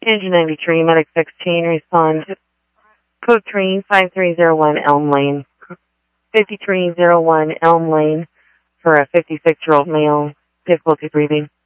Engine 93, Medic 16, respond. Code train 5301 Elm Lane. 5301 Elm Lane for a 56-year-old male. Difficulty breathing.